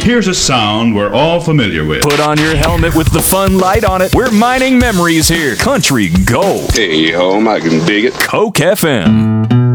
Here's a sound we're all familiar with. Put on your helmet with the fun light on it. We're mining memories here. Country Gold. Hey, home, I can dig it. Coke FM.